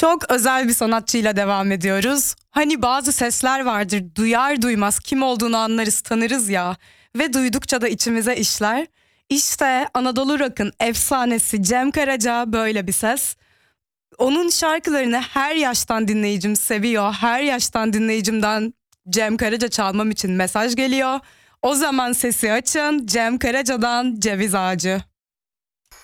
Çok özel bir sanatçıyla devam ediyoruz. Hani bazı sesler vardır, duyar duymaz kim olduğunu anlarız, tanırız ya. Ve duydukça da içimize işler. İşte Anadolu Rock'ın efsanesi Cem Karaca böyle bir ses. Onun şarkılarını her yaştan dinleyicim seviyor. Her yaştan dinleyicimden Cem Karaca çalmam için mesaj geliyor. O zaman sesi açın, Cem Karaca'dan Ceviz Ağacı.